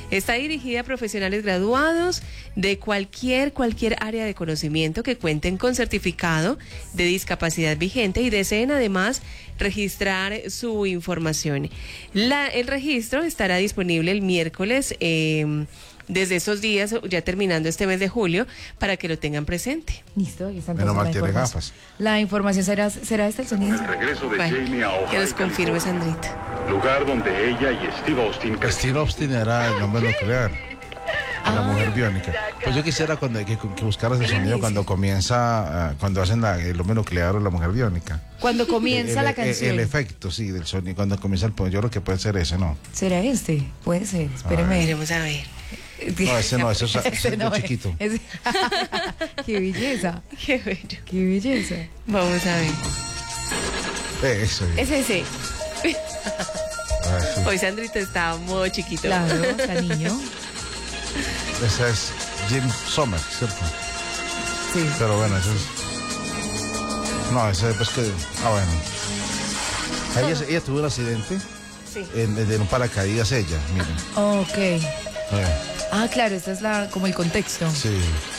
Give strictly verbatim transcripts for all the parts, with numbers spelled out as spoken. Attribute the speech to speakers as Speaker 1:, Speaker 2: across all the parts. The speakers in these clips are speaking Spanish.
Speaker 1: Está dirigida a profesionales graduados de cualquier, cualquier área de conocimiento que cuenten con certificado de discapacidad vigente y deseen además registrar su información. La, el registro estará disponible el miércoles eh, desde esos días, ya terminando este mes de julio, para que lo tengan presente.
Speaker 2: Listo, ahí está.
Speaker 3: Menos mal tiene gafas.
Speaker 2: La información será, será esta el sonido.
Speaker 4: El regreso de
Speaker 1: Bueno,
Speaker 4: Jamie a Ohio,
Speaker 1: que nos confirme,
Speaker 4: California,
Speaker 1: Sandrita.
Speaker 4: lugar donde ella y Steve Austin
Speaker 3: Steve Austin era el nombre nuclear. La mujer biónica. Pues yo quisiera cuando, que, que buscaras el sonido cuando comienza, uh, cuando hacen la, el hombre nuclear o la mujer biónica.
Speaker 2: Cuando comienza
Speaker 3: el,
Speaker 2: la
Speaker 3: el,
Speaker 2: canción.
Speaker 3: El efecto, sí, del sonido. Cuando comienza el poema, yo creo que puede ser ese, ¿no?
Speaker 2: ¿Será este? Puede ser, espéreme.
Speaker 1: Miremos a ver.
Speaker 3: No, ese no, ese es, ese
Speaker 2: Ese
Speaker 3: es
Speaker 2: no
Speaker 3: muy
Speaker 2: es.
Speaker 3: chiquito.
Speaker 2: Ese- Qué belleza,
Speaker 1: Qué bello.
Speaker 2: qué belleza.
Speaker 1: Vamos a ver.
Speaker 3: Eh, ese.
Speaker 1: Es ese.
Speaker 3: Ah, sí.
Speaker 1: Hoy Sandrita está muy chiquito.
Speaker 2: Claro, está niño.
Speaker 3: Ese es Jim Sommer, ¿cierto?
Speaker 2: Sí.
Speaker 3: Pero bueno, ese es... No, ese pues que... Ah, bueno. Ella, ella tuvo un accidente
Speaker 1: Sí.
Speaker 3: en, en un paracaídas, ella, miren.
Speaker 2: Ok.
Speaker 3: Eh,
Speaker 2: Ah, claro, esta es la como el contexto.
Speaker 3: sí.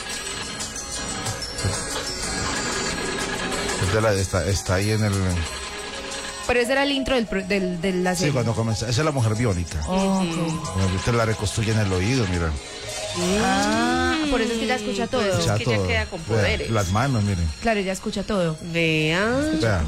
Speaker 3: Es de la- está, está ahí en el...
Speaker 2: Pero ese era el intro del, pro- del, de la
Speaker 3: Sí,
Speaker 2: serie.
Speaker 3: cuando comienza... Esa es la mujer biónica.
Speaker 2: Ok.
Speaker 3: Ahorita la reconstruyen el oído, mira.
Speaker 2: Ah, por eso es que ella escucha todo.
Speaker 1: Pues,
Speaker 3: Escucha
Speaker 1: que ella queda con
Speaker 3: Vea,
Speaker 1: poderes.
Speaker 3: las manos, miren.
Speaker 2: Claro, ella escucha todo.
Speaker 1: Vean.
Speaker 3: Vea.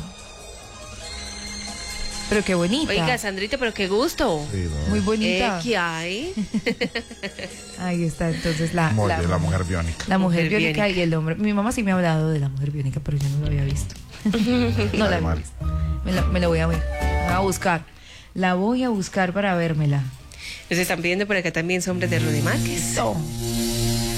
Speaker 2: Pero qué bonita.
Speaker 1: Oiga, Sandrita, pero qué gusto.
Speaker 3: Sí, no.
Speaker 2: Muy
Speaker 1: Eh,
Speaker 2: bonita.
Speaker 1: ¿Qué hay?
Speaker 2: Ahí está, entonces la,
Speaker 3: Muy
Speaker 2: la,
Speaker 3: bien, la mujer biónica.
Speaker 2: la mujer,
Speaker 1: Mujer
Speaker 2: biónica,
Speaker 1: biónica.
Speaker 2: y el hombre. Mi mamá sí me ha hablado de la mujer biónica, pero yo no lo había visto. No la había
Speaker 3: Mal.
Speaker 2: visto. Me la, me la voy a ver. Me voy a buscar. La voy a buscar para vérmela.
Speaker 1: Nos están pidiendo por acá también sombras de Rudy Márquez.
Speaker 2: No.